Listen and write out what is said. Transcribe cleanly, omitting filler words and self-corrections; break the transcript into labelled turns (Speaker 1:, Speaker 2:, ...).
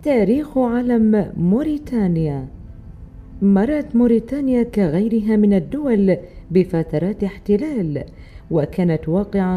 Speaker 1: تاريخ علم موريتانيا. مرت موريتانيا كغيرها من الدول بفترات احتلال، وكانت واقعة